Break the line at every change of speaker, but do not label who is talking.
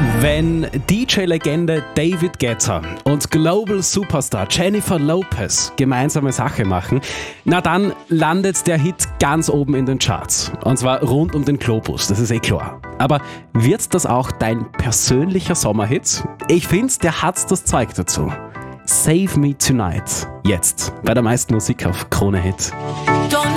Wenn DJ-Legende David Guetta und Global Superstar Jennifer Lopez gemeinsame Sache machen, na dann landet der Hit ganz oben in den Charts. Und zwar rund um den Globus, das ist eh klar. Aber wird das auch dein persönlicher Sommerhit? Ich finde, der hat das Zeug dazu. Save Me Tonight. Jetzt bei der meisten Musik auf Krone Hit.